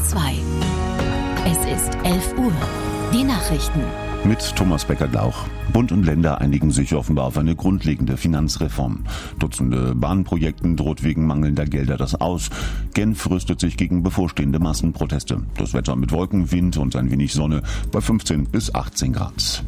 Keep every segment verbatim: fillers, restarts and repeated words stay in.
zwei. Es ist elf Uhr. Die Nachrichten. Mit Thomas Becker-Glauch. Bund und Länder einigen sich offenbar auf eine grundlegende Finanzreform. Dutzende Bahnprojekten droht wegen mangelnder Gelder das Aus. Genf rüstet sich gegen bevorstehende Massenproteste. Das Wetter mit Wolken, Wind und ein wenig Sonne bei fünfzehn bis achtzehn Grad.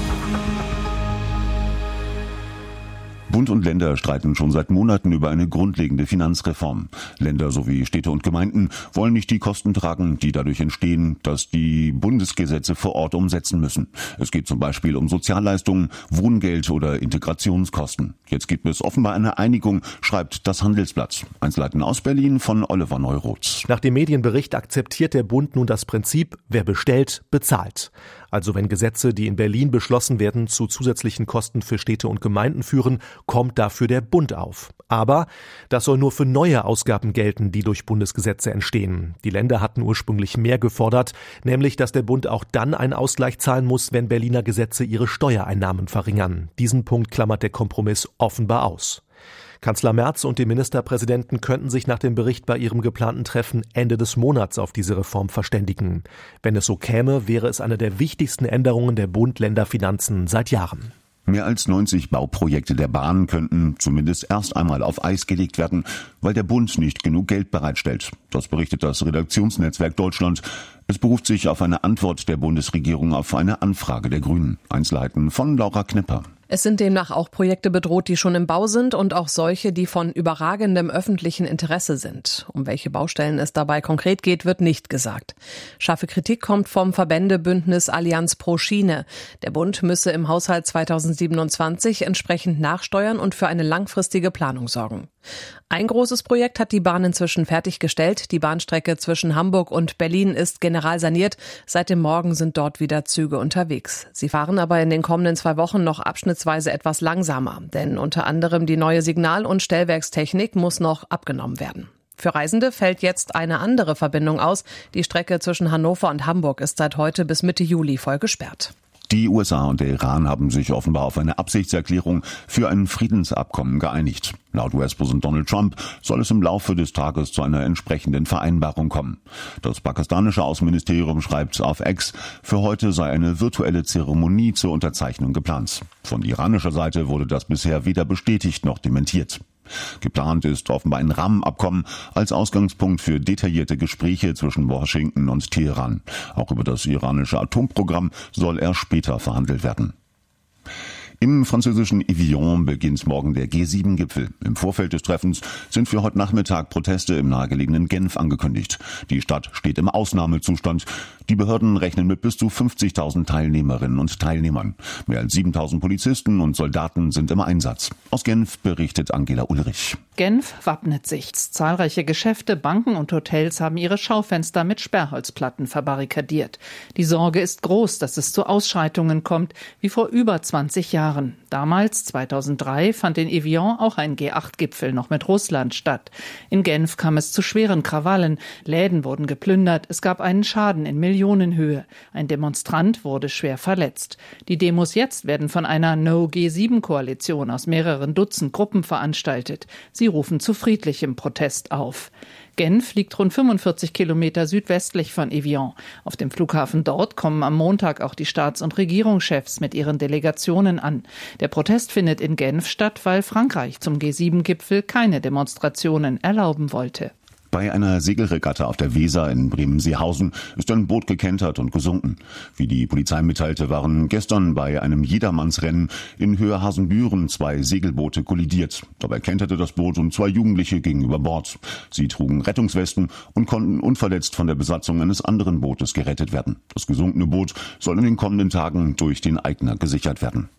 Bund und Länder streiten schon seit Monaten über eine grundlegende Finanzreform. Länder sowie Städte und Gemeinden wollen nicht die Kosten tragen, die dadurch entstehen, dass die Bundesgesetze vor Ort umsetzen müssen. Es geht zum Beispiel um Sozialleistungen, Wohngeld oder Integrationskosten. Jetzt gibt es offenbar eine Einigung, schreibt das Handelsblatt. Einzelheiten aus Berlin von Oliver Neuroth. Nach dem Medienbericht akzeptiert der Bund nun das Prinzip, wer bestellt, bezahlt. Also wenn Gesetze, die in Berlin beschlossen werden, zu zusätzlichen Kosten für Städte und Gemeinden führen, kommt dafür der Bund auf. Aber das soll nur für neue Ausgaben gelten, die durch Bundesgesetze entstehen. Die Länder hatten ursprünglich mehr gefordert, nämlich dass der Bund auch dann einen Ausgleich zahlen muss, wenn Berliner Gesetze ihre Steuereinnahmen verringern. Diesen Punkt klammert der Kompromiss offenbar aus. Kanzler Merz und die Ministerpräsidenten könnten sich nach dem Bericht bei ihrem geplanten Treffen Ende des Monats auf diese Reform verständigen. Wenn es so käme, wäre es eine der wichtigsten Änderungen der Bund-Länder-Finanzen seit Jahren. Mehr als neunzig Bauprojekte der Bahn könnten zumindest erst einmal auf Eis gelegt werden, weil der Bund nicht genug Geld bereitstellt. Das berichtet das Redaktionsnetzwerk Deutschland. Es beruft sich auf eine Antwort der Bundesregierung auf eine Anfrage der Grünen. Einzelheiten von Laura Knipper. Es sind demnach auch Projekte bedroht, die schon im Bau sind und auch solche, die von überragendem öffentlichen Interesse sind. Um welche Baustellen es dabei konkret geht, wird nicht gesagt. Scharfe Kritik kommt vom Verbändebündnis Allianz pro Schiene. Der Bund müsse im Haushalt zweitausendsiebenundzwanzig entsprechend nachsteuern und für eine langfristige Planung sorgen. Ein großes Projekt hat die Bahn inzwischen fertiggestellt. Die Bahnstrecke zwischen Hamburg und Berlin ist generalsaniert. Seit dem Morgen sind dort wieder Züge unterwegs. Sie fahren aber in den kommenden zwei Wochen noch abschnittsweise etwas langsamer. Denn unter anderem die neue Signal- und Stellwerkstechnik muss noch abgenommen werden. Für Reisende fällt jetzt eine andere Verbindung aus. Die Strecke zwischen Hannover und Hamburg ist seit heute bis Mitte Juli voll gesperrt. Die U S A und der Iran haben sich offenbar auf eine Absichtserklärung für ein Friedensabkommen geeinigt. Laut U S-Präsident Donald Trump soll es im Laufe des Tages zu einer entsprechenden Vereinbarung kommen. Das pakistanische Außenministerium schreibt auf X, für heute sei eine virtuelle Zeremonie zur Unterzeichnung geplant. Von iranischer Seite wurde das bisher weder bestätigt noch dementiert. Geplant ist offenbar ein Rahmenabkommen als Ausgangspunkt für detaillierte Gespräche zwischen Washington und Teheran. Auch über das iranische Atomprogramm soll erst später verhandelt werden. Im französischen Evian beginnt morgen der G sieben Gipfel. Im Vorfeld des Treffens sind für heute Nachmittag Proteste im nahegelegenen Genf angekündigt. Die Stadt steht im Ausnahmezustand. Die Behörden rechnen mit bis zu fünfzigtausend Teilnehmerinnen und Teilnehmern. Mehr als siebentausend Polizisten und Soldaten sind im Einsatz. Aus Genf berichtet Angela Ulrich. Genf wappnet sich. Zahlreiche Geschäfte, Banken und Hotels haben ihre Schaufenster mit Sperrholzplatten verbarrikadiert. Die Sorge ist groß, dass es zu Ausschreitungen kommt, wie vor über zwanzig Jahren. Damals, zweitausenddrei, fand in Evian auch ein G acht Gipfel noch mit Russland statt. In Genf kam es zu schweren Krawallen. Läden wurden geplündert. Es gab einen Schaden in Millionenhöhe. Ein Demonstrant wurde schwer verletzt. Die Demos jetzt werden von einer No G sieben Koalition aus mehreren Dutzend Gruppen veranstaltet. Sie rufen zu friedlichem Protest auf. Genf liegt rund fünfundvierzig Kilometer südwestlich von Evian. Auf dem Flughafen dort kommen am Montag auch die Staats- und Regierungschefs mit ihren Delegationen an. Der Protest findet in Genf statt, weil Frankreich zum G sieben Gipfel keine Demonstrationen erlauben wollte. Bei einer Segelregatta auf der Weser in Bremen-Seehausen ist ein Boot gekentert und gesunken. Wie die Polizei mitteilte, waren gestern bei einem Jedermannsrennen in Höhe Hasenbüren zwei Segelboote kollidiert. Dabei kenterte das Boot und zwei Jugendliche gingen über Bord. Sie trugen Rettungswesten und konnten unverletzt von der Besatzung eines anderen Bootes gerettet werden. Das gesunkene Boot soll in den kommenden Tagen durch den Eigner gesichert werden.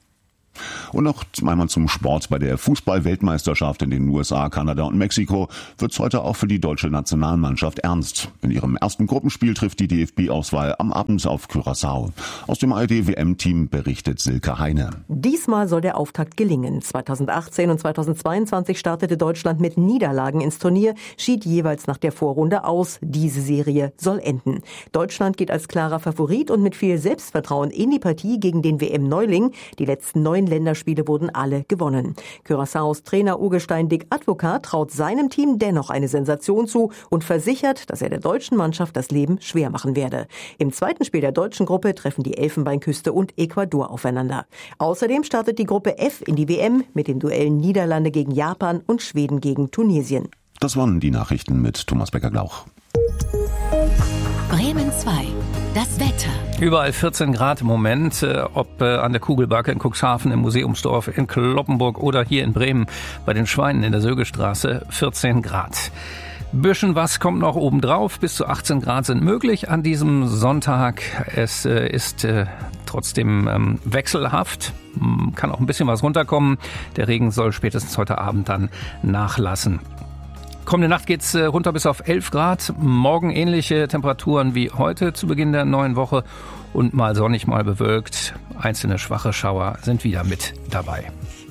Und noch einmal zum Sport. Bei der Fußball-Weltmeisterschaft in den U S A, Kanada und Mexiko wird's heute auch für die deutsche Nationalmannschaft ernst. In ihrem ersten Gruppenspiel trifft die D F B-Auswahl am Abend auf Curaçao. Aus dem A R D-W M-Team berichtet Silke Heine. Diesmal soll der Auftakt gelingen. zweitausendachtzehn und zweitausendzweiundzwanzig startete Deutschland mit Niederlagen ins Turnier, schied jeweils nach der Vorrunde aus. Diese Serie soll enden. Deutschland geht als klarer Favorit und mit viel Selbstvertrauen in die Partie gegen den W M-Neuling. Die letzten neun neun Länderspiele wurden alle gewonnen. Curaçaos Trainer Urgestein Dick Advocat traut seinem Team dennoch eine Sensation zu und versichert, dass er der deutschen Mannschaft das Leben schwer machen werde. Im zweiten Spiel der deutschen Gruppe treffen die Elfenbeinküste und Ecuador aufeinander. Außerdem startet die Gruppe F in die W M mit den Duellen Niederlande gegen Japan und Schweden gegen Tunesien. Das waren die Nachrichten mit Thomas Becker-Glauch. Bremen zwei. Das Wetter. Überall vierzehn Grad im Moment, äh, ob äh, an der Kugelbacke in Cuxhaven, im Museumsdorf, in Cloppenburg oder hier in Bremen bei den Schweinen in der Sögestraße, vierzehn Grad. Bisschen was kommt noch obendrauf, bis zu achtzehn Grad sind möglich an diesem Sonntag. Es äh, ist äh, trotzdem ähm, wechselhaft, kann auch ein bisschen was runterkommen. Der Regen soll spätestens heute Abend dann nachlassen. Kommende Nacht geht's runter bis auf elf Grad. Morgen ähnliche Temperaturen wie heute zu Beginn der neuen Woche und mal sonnig, mal bewölkt. Einzelne schwache Schauer sind wieder mit dabei.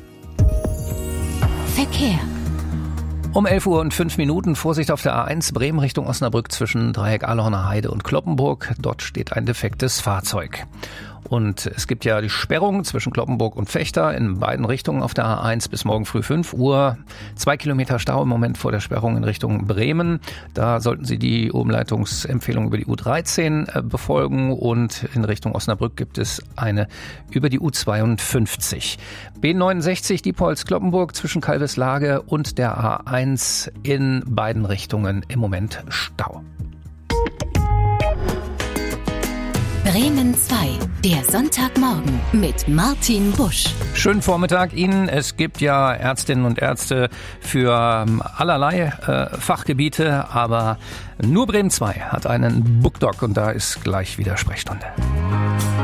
Verkehr. Um elf Uhr und fünf Minuten Vorsicht auf der A eins Bremen Richtung Osnabrück zwischen Dreieck Ahlhorner Heide und Cloppenburg. Dort steht ein defektes Fahrzeug. Und es gibt ja die Sperrung zwischen Cloppenburg und Vechta in beiden Richtungen auf der A eins bis morgen früh fünf Uhr. Zwei Kilometer Stau im Moment vor der Sperrung in Richtung Bremen. Da sollten Sie die Umleitungsempfehlung über die U dreizehn befolgen. Und in Richtung Osnabrück gibt es eine über die U zweiundfünfzig. B neunundsechzig Diepholz-Cloppenburg zwischen Kalveslage und der A eins in beiden Richtungen im Moment Stau. Bremen zwei, der Sonntagmorgen mit Martin Busch. Schönen Vormittag Ihnen. Es gibt ja Ärztinnen und Ärzte für allerlei äh, Fachgebiete, aber nur Bremen zwei hat einen Bookdoc und da ist gleich wieder Sprechstunde.